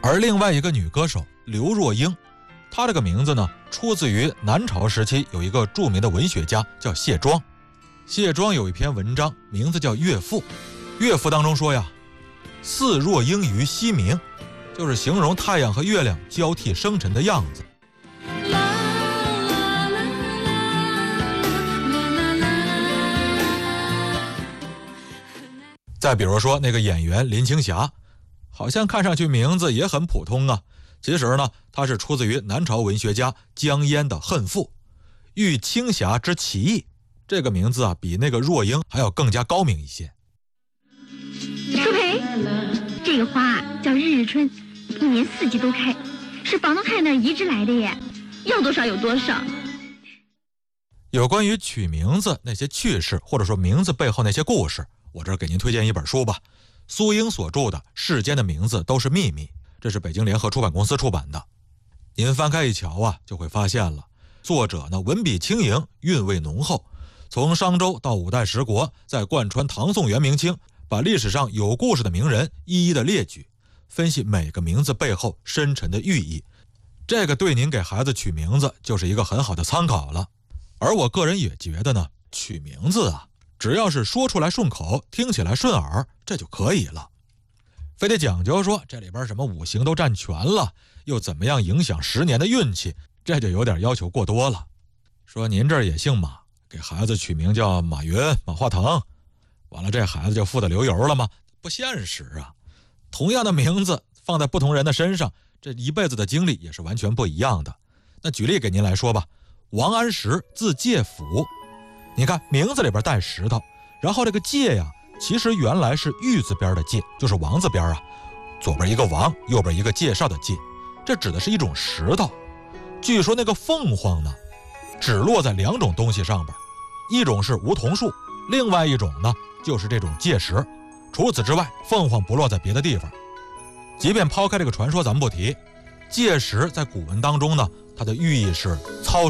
而另外一个女歌手刘若英，她这个名字呢，出自于南朝时期有一个著名的文学家叫谢庄。谢庄有一篇文章，名字叫《岳父》。岳父当中说呀，似若英于西明，就是形容太阳和月亮交替生辰的样子。再比如说那个演员林青霞，好像看上去名字也很普通啊，其实呢，它是出自于南朝文学家江淹的《恨赋》，遇青霞之奇异。这个名字啊，比那个若英还要更加高明一些。 舒培，这个花叫日日春，一年4季都开，是房东太太那儿移植来的耶，要多少有多少。 有关于取名字那些趣事，或者说名字背后那些故事，我这儿给您推荐一本书吧，苏英所著的《世间的名字都是秘密》，这是北京联合出版公司出版的。您翻开一瞧啊，就会发现了，作者呢文笔轻盈，韵味浓厚，从商周到五代十国，再贯穿唐宋元明清，把历史上有故事的名人一一的列举，分析每个名字背后深沉的寓意。这个对您给孩子取名字就是一个很好的参考了。而我个人也觉得呢，取名字啊，只要是说出来顺口，听起来顺耳，这就可以了。非得讲究说这里边什么五行都占全了，又怎么样影响10年的运气，这就有点要求过多了。说您这儿也姓马，给孩子取名叫马云、马化腾，完了这孩子就富得流油了吗？不现实啊。同样的名字放在不同人的身上，这一辈子的经历也是完全不一样的。那举例给您来说吧，王安石字介甫，你看名字里边带石头，然后这个介呀，其实原来是玉字边的介，就是王字边啊，左边一个王，右边一个介绍的介，这指的是一种石头。据说那个凤凰呢，只落在2种东西上边，一种是梧桐树，另外一种呢就是这种介石。除此之外，凤凰不落在别的地方。即便抛开这个传说咱们不提，介石在古文当中呢，它的寓意是操